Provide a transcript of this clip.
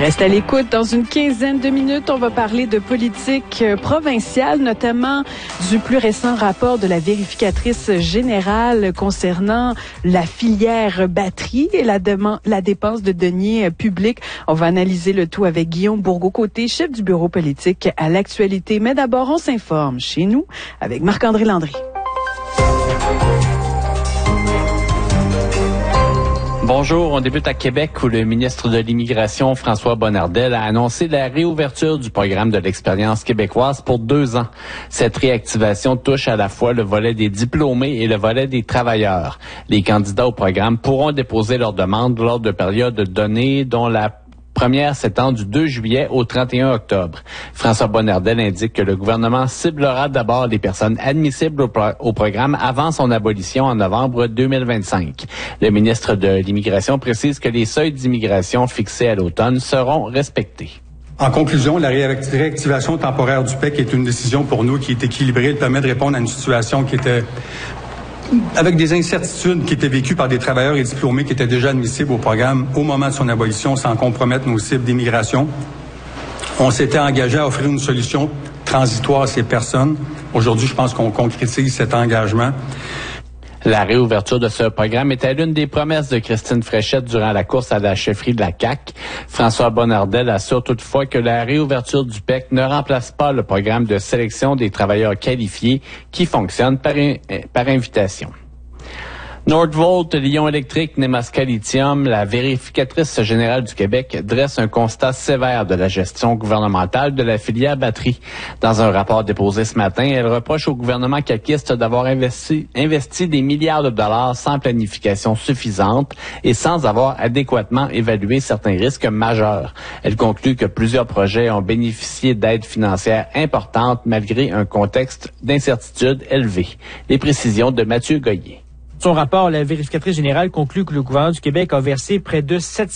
Reste à l'écoute. Dans une quinzaine de minutes, on va parler de politique provinciale, notamment du plus récent rapport de la vérificatrice générale concernant la filière batterie et la dépense de deniers publics. On va analyser le tout avec Guillaume Bourgault-Côté, chef du bureau politique à l'actualité. Mais d'abord, on s'informe chez nous avec Marc-André Landry. Bonjour, on débute à Québec où le ministre de l'Immigration, François Bonnardel, a annoncé la réouverture du programme de l'expérience québécoise pour 2 ans. Cette réactivation touche à la fois le volet des diplômés et le volet des travailleurs. Les candidats au programme pourront déposer leurs demandes lors de périodes données dont la première s'étend du 2 juillet au 31 octobre. François Bonnardel indique que le gouvernement ciblera d'abord les personnes admissibles au programme avant son abolition en novembre 2025. Le ministre de l'Immigration précise que les seuils d'immigration fixés à l'automne seront respectés. En conclusion, la réactivation temporaire du PEC est une décision pour nous qui est équilibrée. Elle permet de répondre à une situation qui était avec des incertitudes qui étaient vécues par des travailleurs et diplômés qui étaient déjà admissibles au programme au moment de son abolition sans compromettre nos cibles d'immigration. On s'était engagé à offrir une solution transitoire à ces personnes. Aujourd'hui, je pense qu'on concrétise cet engagement. La réouverture de ce programme était l'une des promesses de Christine Fréchette durant la course à la chefferie de la CAQ. François Bonnardel assure toutefois que la réouverture du PEC ne remplace pas le programme de sélection des travailleurs qualifiés qui fonctionne par invitation. Nordvolt, Lion Électrique, Nemaska Lithium, la vérificatrice générale du Québec dresse un constat sévère de la gestion gouvernementale de la filière batterie. Dans un rapport déposé ce matin, elle reproche au gouvernement caquiste d'avoir investi des milliards de dollars sans planification suffisante et sans avoir adéquatement évalué certains risques majeurs. Elle conclut que plusieurs projets ont bénéficié d'aides financières importantes malgré un contexte d'incertitude élevé. Les précisions de Mathieu Goyer. Son rapport, la vérificatrice générale conclut que le gouvernement du Québec a versé près de 700